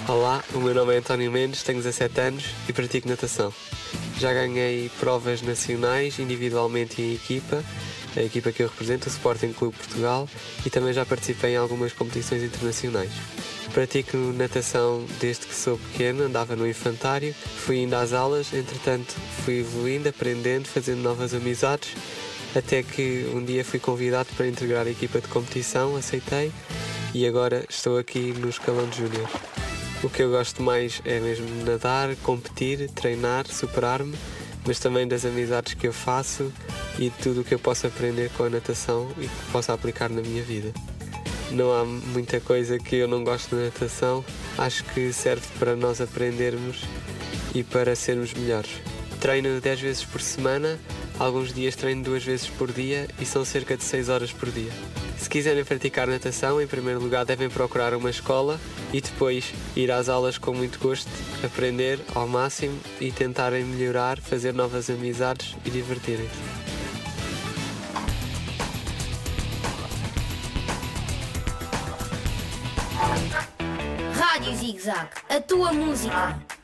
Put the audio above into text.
Olá, o meu nome é António Mendes, tenho 17 anos e pratico natação. Já ganhei provas nacionais, individualmente e em equipa, a equipa que eu represento, o Sporting Clube Portugal, e também já participei em algumas competições internacionais. Pratico natação desde que sou pequeno, andava no infantário, fui indo às aulas, entretanto fui evoluindo, aprendendo, fazendo novas amizades, até que um dia fui convidado para integrar a equipa de competição, aceitei e agora estou aqui no escalão de júnior. O que eu gosto mais é mesmo nadar, competir, treinar, superar-me, mas também das amizades que eu faço e de tudo o que eu posso aprender com a natação e que posso aplicar na minha vida. Não há muita coisa que eu não gosto na natação, acho que serve para nós aprendermos e para sermos melhores. Treino 10 vezes por semana, alguns dias treino 2 vezes por dia e são cerca de 6 horas por dia. Se quiserem praticar natação, em primeiro lugar devem procurar uma escola e depois ir às aulas com muito gosto, aprender ao máximo e tentarem melhorar, fazer novas amizades e divertirem-se. Rádio Zig Zag, a tua música.